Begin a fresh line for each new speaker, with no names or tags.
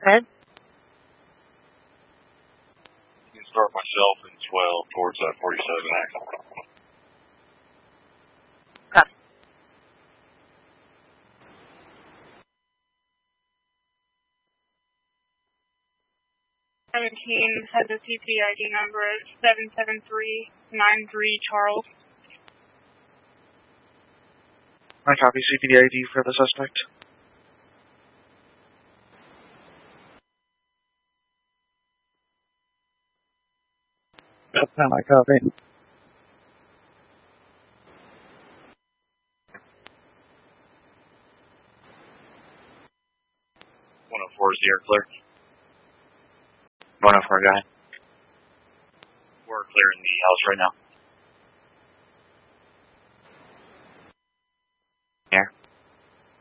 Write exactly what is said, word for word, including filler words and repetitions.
Ed?
You can start myself in twelve towards that forty-seven axle.
Copy.
seventeen has a C P D I D number of seven seven three nine three Charles.
I copy C P D I D for the suspect. Yep, and I copy.
one oh four is the air clear.
one oh four, guy.
We're clearing the house right now.